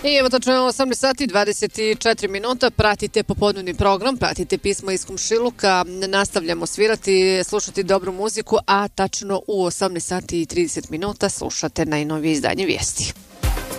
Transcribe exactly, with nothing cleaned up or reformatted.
I evo tačno osamnaest sati i dvadeset četiri minuta, pratite popodnevni program, pratite pismo iz Komšiluka, nastavljamo svirati, slušati dobru muziku, a tačno u osamnaest sati i trideset minuta slušate najnovije izdanje vijesti.